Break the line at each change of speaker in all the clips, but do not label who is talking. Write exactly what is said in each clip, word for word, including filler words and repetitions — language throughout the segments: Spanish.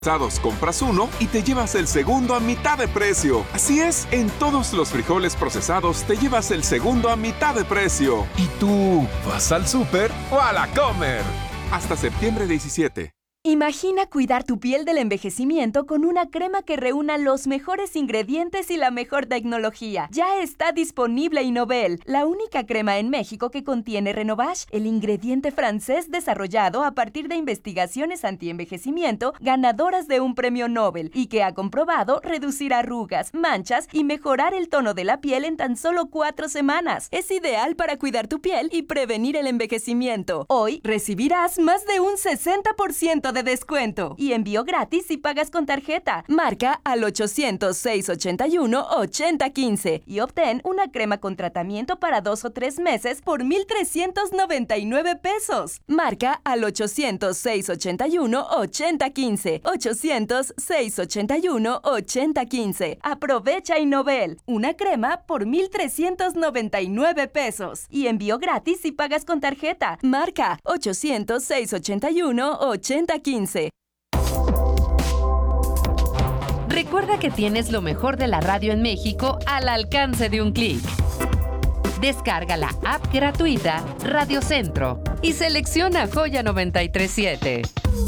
Compras uno y te llevas el segundo a mitad de precio. Así es, en todos los frijoles procesados te llevas el segundo a mitad de precio. ¿Y tú vas al súper o a la Comer? Hasta septiembre diecisiete.
Imagina cuidar tu piel del envejecimiento con una crema que reúna los mejores ingredientes y la mejor tecnología. Ya está disponible Innovel, la única crema en México que contiene Renovage, el ingrediente francés desarrollado a partir de investigaciones anti-envejecimiento ganadoras de un premio Nobel y que ha comprobado reducir arrugas, manchas y mejorar el tono de la piel en tan solo cuatro semanas. Es ideal para cuidar tu piel y prevenir el envejecimiento. Hoy recibirás más de un sesenta por ciento de descuento y envío gratis si pagas con tarjeta. Marca al ochocientos, seiscientos ochenta y uno, ochenta quince y obtén una crema con tratamiento para dos o tres meses por mil trescientos noventa y nueve pesos. Marca al ochocientos, seiscientos ochenta y uno, ochenta quince. ochocientos, seiscientos ochenta y uno, ochenta quince. Aprovecha Innovel, una crema por mil trescientos noventa y nueve pesos y envío gratis si pagas con tarjeta. Marca ochocientos, seiscientos ochenta y uno, ochenta quince.
Recuerda que tienes lo mejor de la radio en México al alcance de un clic. Descarga la app gratuita Radio Centro y selecciona Joya noventa y tres siete.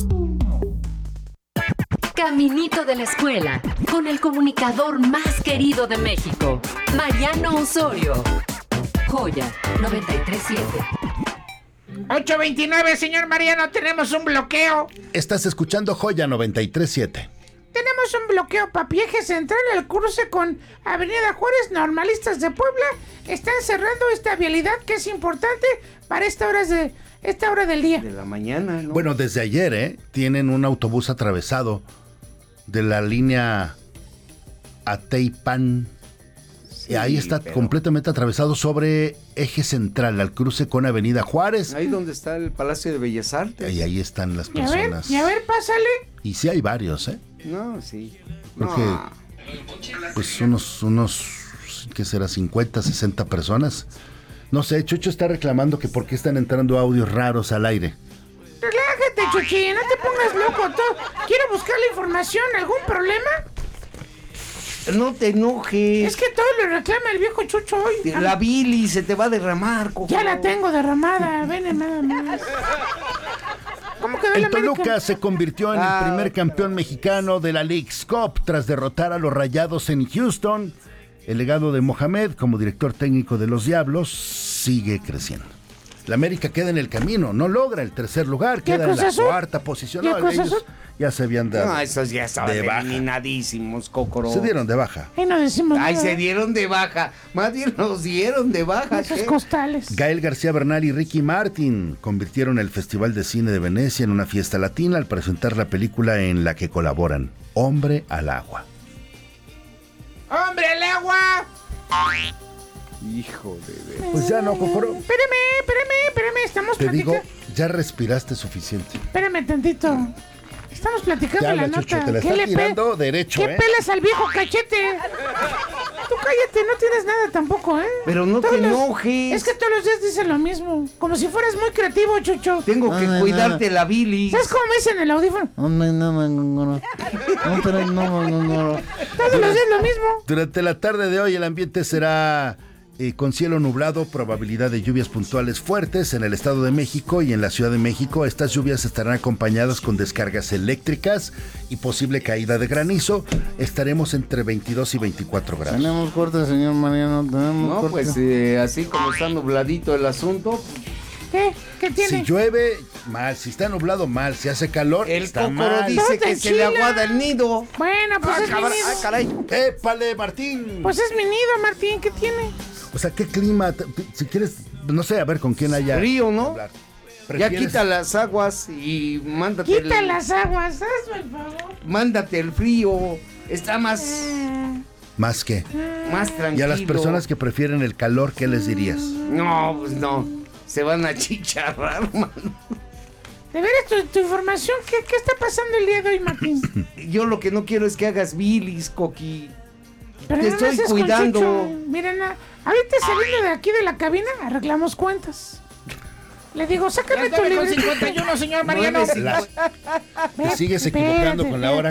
Caminito de la escuela, con el comunicador más querido de México, Mariano Osorio. Joya noventa y tres siete.
ocho veintinueve, señor Mariano, tenemos un bloqueo.
Estás escuchando Joya noventa y tres siete.
Tenemos un bloqueo para Eje Central al cruce con Avenida Juárez. Normalistas de Puebla están cerrando esta vialidad que es importante para esta hora, de, esta hora del día.
De la mañana, ¿no?
Bueno, desde ayer, ¿eh? Tienen un autobús atravesado de la línea Ateipan. Sí, y ahí está pero... completamente atravesado sobre Eje Central, al cruce con Avenida Juárez.
Ahí donde está el Palacio de Bellas Artes.
Y ahí están las
y
personas.
A ver, y a ver, pásale.
Y sí hay varios, ¿eh?
No, sí.
Creo
no.
que pues unos, unos, ¿qué será? cincuenta, sesenta personas. No sé, Chucho está reclamando que por qué están entrando audios raros al aire.
Relájate, Chuchi, no te pongas loco. Todo. Quiero buscar la información. ¿Algún problema?
No te enojes.
Es que todo le reclama el viejo Chucho hoy.
La bilis se te va a derramar, cojo.
Ya la tengo derramada. Ven nada más. ¿Cómo quedó
el
el
Toluca
América?
Se convirtió en
ah,
el primer campeón mexicano de la Leagues Cup tras derrotar a los Rayados en Houston. El legado de Mohamed como director técnico de los Diablos sigue creciendo. La América queda en el camino, no logra el tercer lugar, queda en la
Azul?
cuarta posición. No,
ellos
Azul? Ya se habían dado.
No, esos ya estaban
de
eliminadísimos, Cocoro.
Se dieron de baja.
Ay, no decimos
Ay,
nada.
se dieron de baja. Más bien nos dieron de baja.
Esos
¿qué?
costales.
Gael García Bernal y Ricky Martin convirtieron el Festival de Cine de Venecia en una fiesta latina al presentar la película en la que colaboran, Hombre al Agua.
¡Hombre al agua!
Hijo de ver.
Pues ya no, Cocoro.
Espérame, espérame, espérame, estamos
Te
platicando.
digo, ya respiraste suficiente.
Espérame tantito. Estamos platicando
Ya,
la,
la
nota.
Chucho, te la
¿Qué
está
le
tirando
pe-
derecho,
¿Qué
eh?
pelas al viejo cachete? Tú cállate, no tienes nada tampoco, ¿eh?
Pero no
Todos
te
los-
enojes.
Es que todos los días dicen lo mismo. Como si fueras muy creativo, Chucho.
Tengo que
Ay,
cuidarte
no.
la bilis.
¿Sabes cómo me dicen en el audífono?
No, no, no, no, no, no. No, pero no, no, no.
Todos los días lo mismo.
Durante la tarde de hoy el ambiente será eh, con cielo nublado, probabilidad de lluvias puntuales fuertes en el Estado de México y en la Ciudad de México. Estas lluvias estarán acompañadas con descargas eléctricas y posible caída de granizo. Estaremos entre veintidós y veinticuatro grados.
Tenemos corte, señor Mariano, tenemos
No,
corte.
pues eh, así como está nubladito el asunto,
¿Qué? ¿Qué tiene?
Si llueve, mal. Si está nublado, mal. Si hace calor,
el
está
Cocoro
mal.
dice
No,
que se le
tranquila.
aguada el nido.
Bueno, pues
Ah,
es
cabra-
mi nido.
ah, caray.
¡Épale, Martín!
Pues es mi nido, Martín. ¿Qué tiene?
O sea, ¿qué clima? T- Si quieres, no sé, a ver con quién haya...
Frío, ¿no?
hablar.
Ya
¿Prefieres-
quita las aguas y mándate
Quita
el,
las aguas, hazme el favor.
mándate el frío. Está más,
Ah,
¿Más que?
más tranquilo.
Y a las personas que prefieren el calor, ¿qué les dirías?
No, pues no. Se van a chicharrar, mano.
De veras, tu, tu información, ¿qué, ¿qué está pasando el día de hoy, Martín?
Yo lo que no quiero es que hagas bilis, Coqui.
Pero
Te
no
estoy
haces con
cuidando.
Chucho. Miren, a- ahorita saliendo de aquí de la cabina, arreglamos cuentas. Le digo, sácame tu
Las nueve con
libreta.
cincuenta y uno, señor Mariano.
Las- Te sigues equivocando con la hora.